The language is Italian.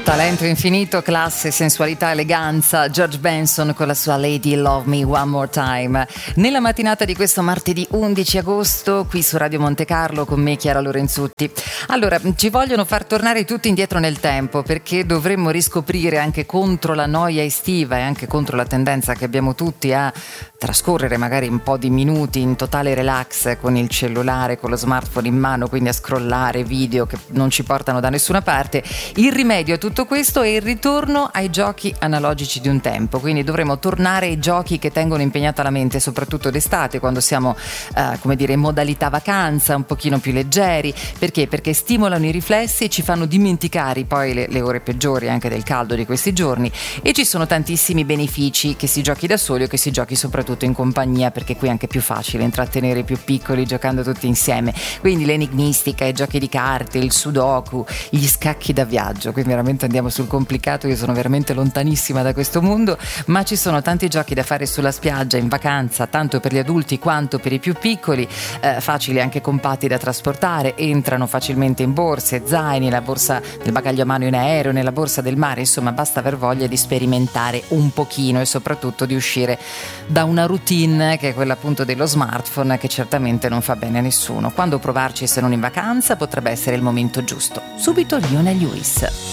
Talento infinito, classe, sensualità, eleganza. George Benson con la sua Lady Love Me One More Time. Nella mattinata di questo martedì 11 agosto, qui su Radio Monte Carlo, con me Chiara Lorenzutti. Allora, ci vogliono far tornare tutti indietro nel tempo, perché dovremmo riscoprire, anche contro la noia estiva e anche contro la tendenza che abbiamo tutti a trascorrere magari un po' di minuti in totale relax con il cellulare, con lo smartphone in mano, quindi a scrollare video che non ci portano da nessuna parte. Il rimedio a tutto questo è il ritorno ai giochi analogici di un tempo, quindi dovremo tornare ai giochi che tengono impegnata la mente, soprattutto d'estate, quando siamo in modalità vacanza, un pochino più leggeri. Perché? Perché stimolano i riflessi e ci fanno dimenticare poi le ore peggiori anche del caldo di questi giorni, e ci sono tantissimi benefici, che si giochi da soli o che si giochi soprattutto in compagnia, perché qui è anche più facile intrattenere i più piccoli giocando tutti insieme. Quindi l'enigmistica, i giochi di carte, il sudoku, gli scacchi da viaggio, quindi veramente andiamo sul complicato. Io sono veramente lontanissima da questo mondo, ma ci sono tanti giochi da fare sulla spiaggia, in vacanza, tanto per gli adulti quanto per i più piccoli, facili, anche compatti da trasportare, entrano facilmente in borse, zaini, la borsa del bagaglio a mano in aereo, nella borsa del mare. Insomma, basta aver voglia di sperimentare un pochino e soprattutto di uscire da una routine che è quella appunto dello smartphone, che certamente non fa bene a nessuno. Quando provarci se non in vacanza? Potrebbe essere il momento giusto. Subito Lionel Lewis.